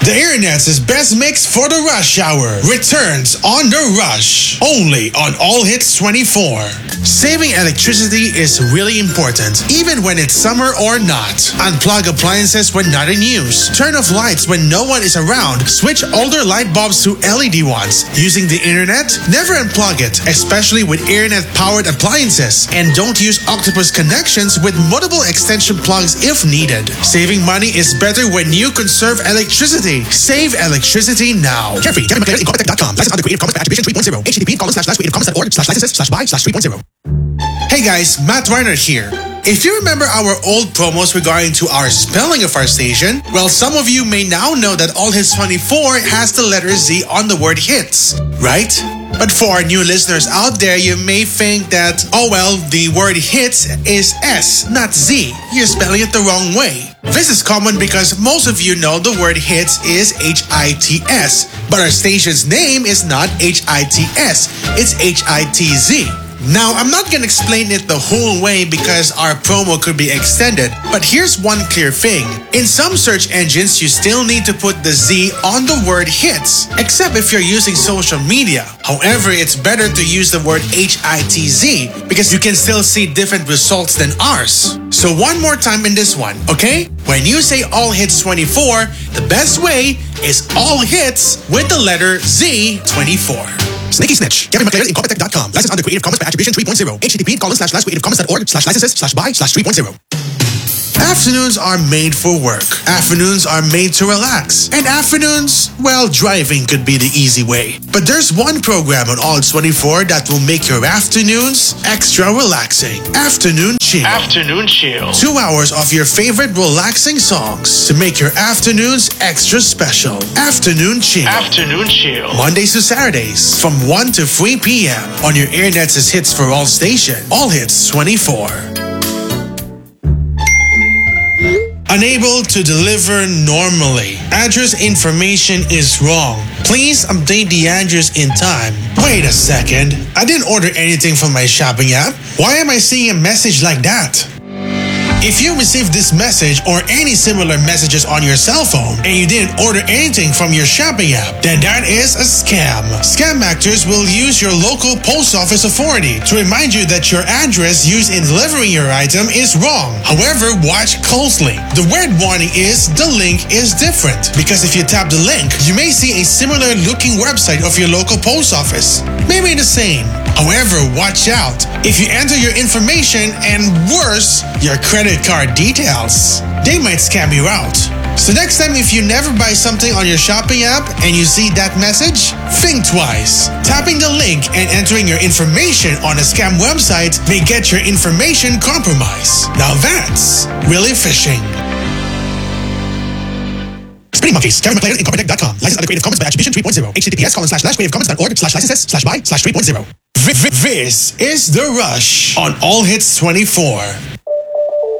The Internet's best mix for the rush hour returns on The Rush, only on All Hits 24. Saving electricity is really important, even when it's summer or not. Unplug appliances when not in use. Turn off lights when no one is around. Switch older light bulbs to LED ones. Using the internet? Never unplug it, especially with internet-powered appliances. And don't use octopus connections with multiple extension plugs if needed. Saving money is better when you conserve electricity. Save electricity now. Carefree. Kevin McLaren, Incorporated.com. License under Creative Commons by Attribution 3.0. http://creativecommons.org/licenses/buy/3.0. Hey guys, Matt Reiner here. If you remember our old promos regarding to our spelling of our station, well, some of you may now know that All Hits 24 has the letter Z on the word hits, right? But for our new listeners out there, you may think that, oh well, the word hits is S, not Z. You're spelling it the wrong way. This is common because most of you know the word hits is H-I-T-S, but our station's name is not H-I-T-S, it's H-I-T-Z. Now, I'm not gonna explain it the whole way because our promo could be extended, but here's one clear thing. In some search engines, you still need to put the Z on the word hits, except if you're using social media. However, it's better to use the word HITZ because you can still see different results than ours. So one more time in this one, okay? When you say All Hits 24, the best way is All Hits with the letter Z 24. Sneaky Snitch. Kevin McLaren, Incorporated.com. License under Creative Commons by Attribution 3.0. http://creativecommons.org/licenses/buy/3.0. Afternoons are made for work. Afternoons are made to relax. And afternoons, well, driving could be the easy way. But there's one program on All Hits 24 that will make your afternoons extra relaxing. Afternoon Chill. Afternoon Chill. 2 hours of your favorite relaxing songs to make your afternoons extra special. Afternoon Chill. Afternoon Chill. Mondays to Saturdays from 1 to 3 p.m. on your Internet's hits for all station. All Hits 24. Unable to deliver normally. Address information is wrong. Please update the address in time. Wait a second. I didn't order anything from my shopping app. Why am I seeing a message like that? If you received this message or any similar messages on your cell phone and you didn't order anything from your shopping app, then that is a scam. Scam actors will use your local post office authority to remind you that your address used in delivering your item is wrong. However, watch closely. The word warning is the link is different, because if you tap the link, you may see a similar looking website of your local post office. Maybe the same. However, watch out. If you enter your information and worse, your credit card details, they might scam you out. So next time, if you never buy something on your shopping app and you see that message, think twice. Tapping the link and entering your information on a scam website may get your information compromised. Now that's really phishing. Spinning Monkeys. Kevin McLaren, Incorporated.com. License under Creative Commons by Attribution 3.0. https://creativecommons.org/licenses/buy/3.0. This is The Rush on All Hits 24.